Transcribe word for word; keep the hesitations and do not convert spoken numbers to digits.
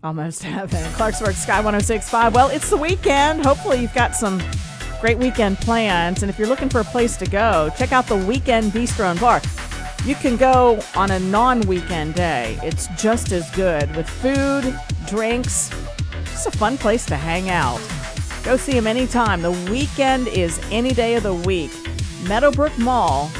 Almost heaven. Clarksburg Sky one oh six point five. Well, it's the weekend. Hopefully you've got some great weekend plans. And if you're looking for a place to go, check out the Weekend Bistro and Bar. You can go on a non-weekend day. It's just as good with food, drinks. Just a fun place to hang out. Go see them anytime. The weekend is any day of the week. Meadowbrook Mall